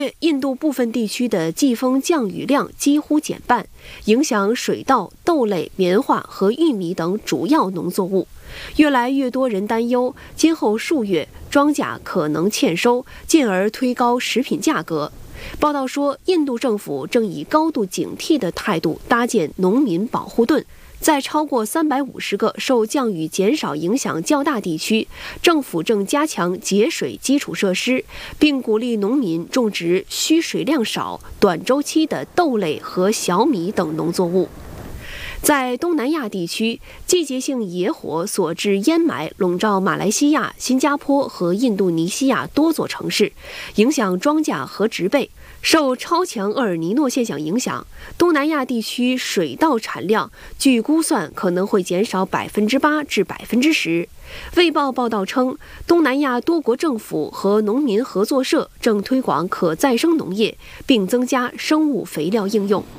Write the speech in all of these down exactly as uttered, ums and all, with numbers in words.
印度部分地区的季风降雨量几乎减半，影响水稻、豆类、棉花和玉米等主要农作物。越来越多人担忧，今后数月庄稼可能欠收，进而推高食品价格。报道说，印度政府正以高度警惕的态度搭建农民保护盾。在超过三百五十个受降雨减少影响较大地区，政府正加强节水基础设施，并鼓励农民种植需水量少、短周期的豆类和小米等农作物。在东南亚地区，季节性野火所致烟霾笼罩马来西亚、新加坡和印度尼西亚多座城市，影响庄稼和植被。受超强厄尔尼诺现象影响，东南亚地区水稻产量据估算可能会减少百分之八至百分之十。卫报报道称，东南亚多国政府和农民合作社正推广可再生农业，并增加生物肥料应用。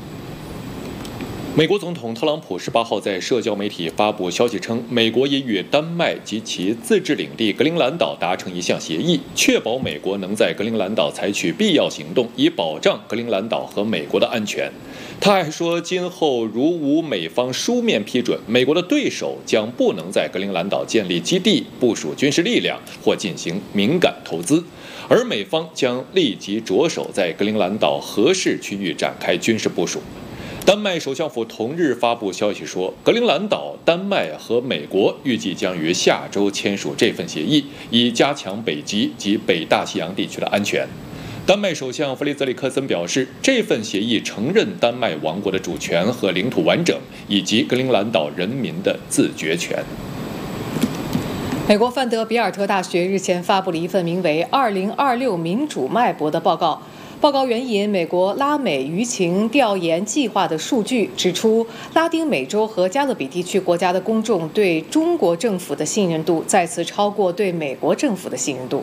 美国总统特朗普十八号在社交媒体发布消息称，美国已与丹麦及其自治领地格陵兰岛达成一项协议，确保美国能在格陵兰岛采取必要行动，以保障格陵兰岛和美国的安全。他还说，今后如无美方书面批准，美国的对手将不能在格陵兰岛建立基地、部署军事力量或进行敏感投资，而美方将立即着手在格陵兰岛合适区域展开军事部署。丹麦首相府同日发布消息说，格陵兰岛、丹麦和美国预计将于下周签署这份协议，以加强北极及北大西洋地区的安全。丹麦首相弗雷泽里克森表示，这份协议承认丹麦王国的主权和领土完整，以及格陵兰岛人民的自决权。 美国范德比尔特大学日前发布了一份名为《二零二六民主脉搏》的报告。报告援引美国拉美舆情调研计划的数据，指出拉丁美洲和加勒比地区国家的公众对中国政府的信任度再次超过对美国政府的信任度。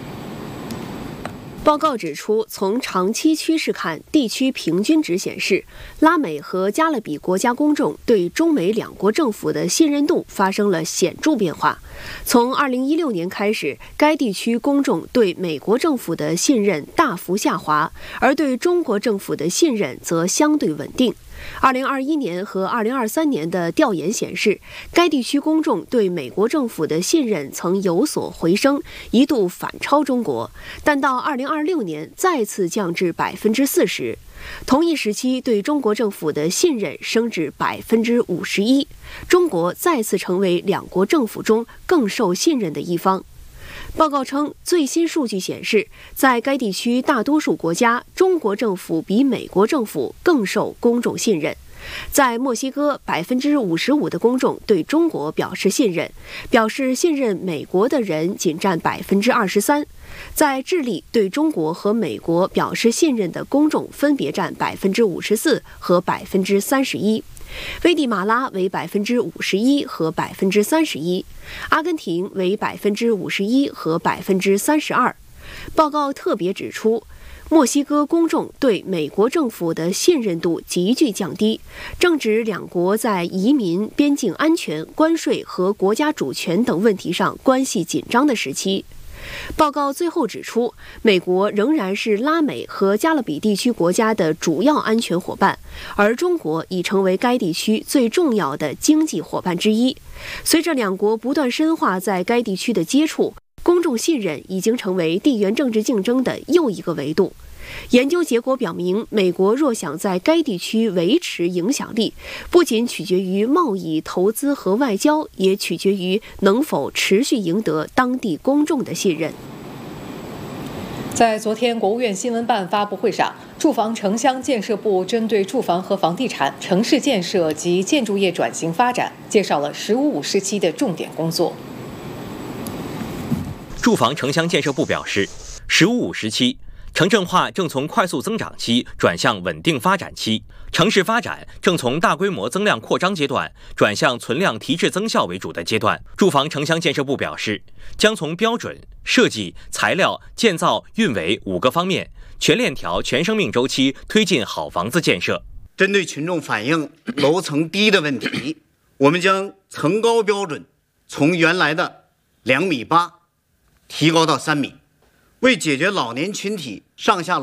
报告指出，从长期趋势看，地区平均值显示，拉美和加勒比国家公众对中美两国政府的信任度发生了显著变化。从二零一六年开始，该地区公众对美国政府的信任大幅下滑，而对中国政府的信任则相对稳定。二零二一年和二零二三年的调研显示，该地区公众对美国政府的信任曾有所回升，一度反超中国，但到二零二六年再次降至百分之四十。同一时期对中国政府的信任升至百分之五十一，中国再次成为两国政府中更受信任的一方。报告称，最新数据显示，在该地区大多数国家，中国政府比美国政府更受公众信任。在墨西哥，百分之五十五的公众对中国表示信任，表示信任美国的人仅占百分之二十三。在智利，对中国和美国表示信任的公众分别占百分之五十四和百分之三十一。危地马拉为百分之五十一和百分之三十一，阿根廷为百分之五十一和百分之三十二。报告特别指出，墨西哥公众对美国政府的信任度急剧降低，正值两国在移民、边境安全、关税和国家主权等问题上关系紧张的时期。报告最后指出，美国仍然是拉美和加勒比地区国家的主要安全伙伴，而中国已成为该地区最重要的经济伙伴之一。随着两国不断深化在该地区的接触，公众信任已经成为地缘政治竞争的又一个维度。研究结果表明，美国若想在该地区维持影响力，不仅取决于贸易、投资和外交，也取决于能否持续赢得当地公众的信任。 在昨天国务院新闻办发布会上，住房城乡建设部针对住房和房地产、城市建设及建筑业转型发展，介绍了“十五五”时期的重点工作。 住房城乡建设部表示，“十五五”时期，城镇化正从快速增长期转向稳定发展期，城市发展正从大规模增量扩张阶段转向存量提质增效为主的阶段。住房城乡建设部表示，将从标准、设计、材料、建造、运维五个方面全链条、全生命周期推进好房子建设。 针对群众反映楼层低的问题，我们将层高标准从原来的两米八提高到三米。 为解决老年群体上下